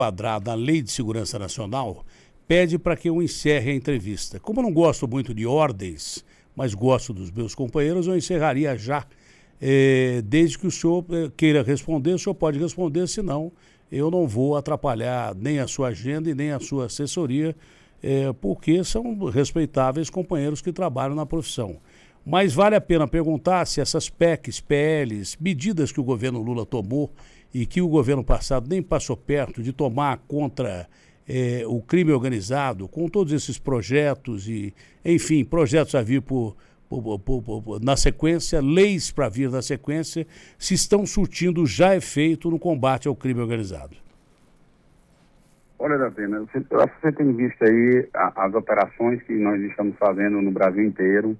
enquadrado na Lei de Segurança Nacional, pede para que eu encerre a entrevista. Como eu não gosto muito de ordens, mas gosto dos meus companheiros, eu encerraria já. Desde que o senhor queira responder, o senhor pode responder, senão eu não vou atrapalhar nem a sua agenda e nem a sua assessoria, porque são respeitáveis companheiros que trabalham na profissão. Mas vale a pena perguntar se essas PECs, PLs, medidas que o governo Lula tomou e que o governo passado nem passou perto de tomar contra o crime organizado, com todos esses projetos e, enfim, projetos a vir na sequência, leis para vir na sequência, se estão surtindo já efeito no combate ao crime organizado. Olha, Datena, eu acho que você tem visto aí as operações que nós estamos fazendo no Brasil inteiro.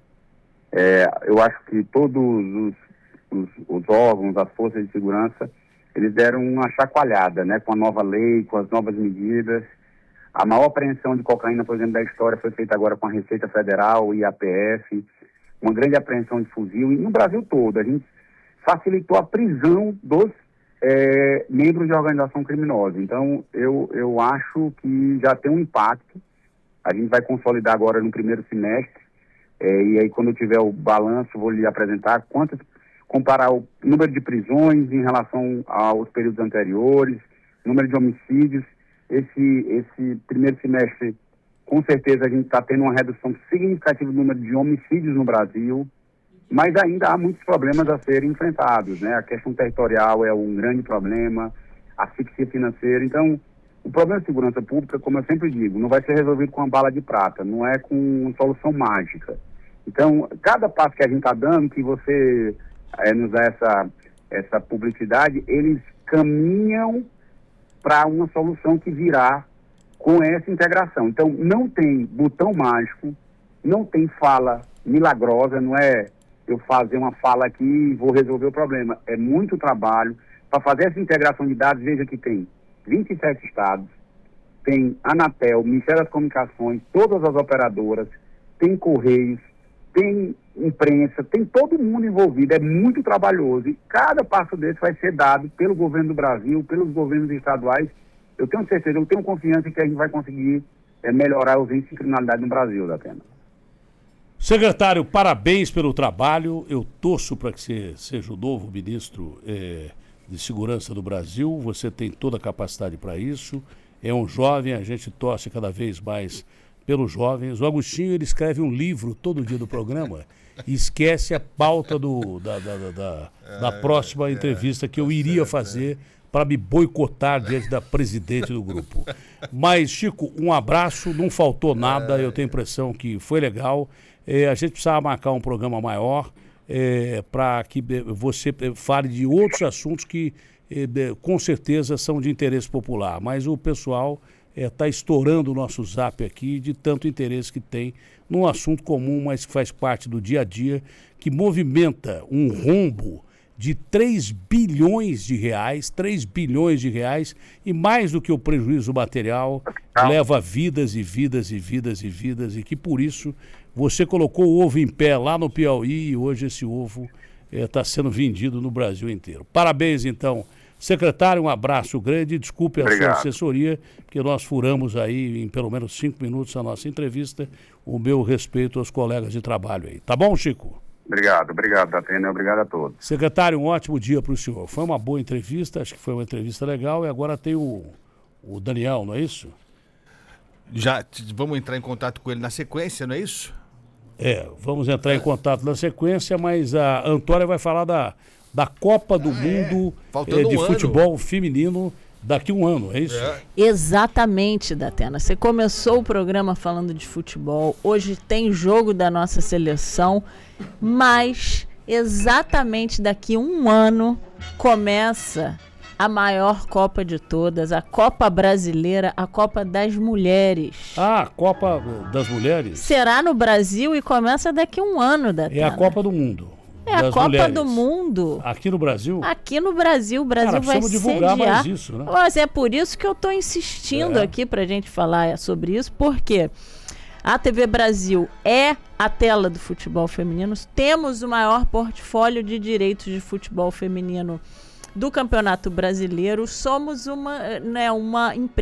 Eu acho que todos os órgãos, as forças de segurança, eles deram uma chacoalhada, né, com a nova lei, com as novas medidas. A maior apreensão de cocaína, por exemplo, da história foi feita agora com a Receita Federal, o IAPF, uma grande apreensão de fuzil, e no Brasil todo. A gente facilitou a prisão dos membros de organização criminosa. Então, eu acho que já tem um impacto. A gente vai consolidar agora no primeiro semestre, e aí quando eu tiver o balanço, vou lhe apresentar comparar o número de prisões em relação aos períodos anteriores, número de homicídios. Esse primeiro semestre, com certeza, a gente está tendo uma redução significativa do número de homicídios no Brasil, mas ainda há muitos problemas a serem enfrentados, né? A questão territorial é um grande problema, a asfixia financeira. Então, o problema de segurança pública, como eu sempre digo, não vai ser resolvido com uma bala de prata, não é com uma solução mágica. Então, cada passo que a gente está dando, que você nos dá essa publicidade, eles caminham para uma solução que virá com essa integração. Então, não tem botão mágico, não tem fala milagrosa, não é eu fazer uma fala aqui e vou resolver o problema. É muito trabalho para fazer essa integração de dados. Veja que tem 27 estados, tem Anatel, Ministério das Comunicações, todas as operadoras, tem Correios, tem imprensa, tem todo mundo envolvido. É muito trabalhoso e cada passo desse vai ser dado pelo governo do Brasil, pelos governos estaduais. Eu tenho certeza, eu tenho confiança em que a gente vai conseguir melhorar os índices de criminalidade no Brasil, Datena. Secretário, parabéns pelo trabalho. Eu torço para que você seja o novo ministro de Segurança do Brasil. Você tem toda a capacidade para isso. É um jovem, a gente torce cada vez mais pelos jovens. O Agostinho, ele escreve um livro todo dia do programa e esquece a pauta da próxima entrevista que eu iria fazer para me boicotar diante da presidente do grupo. Mas, Chico, um abraço, não faltou nada, eu tenho a impressão que foi legal. A gente precisava marcar um programa maior para que você fale de outros assuntos que com certeza são de interesse popular, mas o pessoal está estourando o nosso zap aqui de tanto interesse que tem num assunto comum, mas que faz parte do dia a dia, que movimenta um rombo de 3 bilhões de reais, e mais do que o prejuízo material, leva vidas e vidas e vidas e vidas, e que por isso você colocou o ovo em pé lá no Piauí e hoje esse ovo está sendo vendido no Brasil inteiro. Parabéns, então, secretário, um abraço grande, desculpe a sua assessoria, porque nós furamos aí em pelo menos 5 minutos a nossa entrevista. O meu respeito aos colegas de trabalho aí. Tá bom, Chico? Obrigado, Datena, obrigado a todos. Secretário, um ótimo dia para o senhor. Foi uma boa entrevista, acho que foi uma entrevista legal, e agora tem o Daniel, não é isso? Já vamos entrar em contato com ele na sequência, não é isso? Vamos entrar em contato na sequência, mas a Antônia vai falar da Copa do Mundo de futebol feminino daqui a um ano, é isso? Exatamente, Datena. Você começou o programa falando de futebol, hoje tem jogo da nossa seleção, mas exatamente daqui a um ano começa a maior Copa de todas, a Copa Brasileira, a Copa das Mulheres. Ah, Copa das Mulheres? Será no Brasil e começa daqui a um ano, Datena. É a Copa do Mundo. É a Copa mulheres. Do Mundo. Aqui no Brasil? Aqui no Brasil. O Brasil vai divulgar mais isso, né? Mas é por isso que eu estou insistindo aqui pra gente falar sobre isso, porque a TV Brasil é a tela do futebol feminino. Temos o maior portfólio de direitos de futebol feminino do Campeonato Brasileiro. Somos uma empresa